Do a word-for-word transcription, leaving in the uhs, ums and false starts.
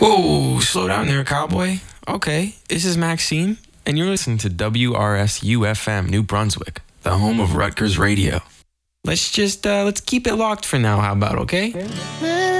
Whoa, slow down there, cowboy. Okay, this is Maxime, and you're listening to W R S U F M, New Brunswick, the home of Rutgers Radio. Let's just, uh, let's keep it locked for now, how about, okay?